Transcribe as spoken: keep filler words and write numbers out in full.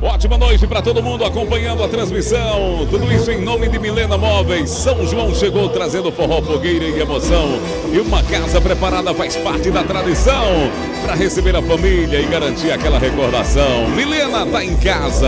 Ótima noite para todo mundo acompanhando a transmissão. Tudo isso em nome de Milena Móveis. São João chegou trazendo forró, fogueira e emoção. E uma casa preparada faz parte da tradição para receber a família e garantir aquela recordação. Milena tá em casa.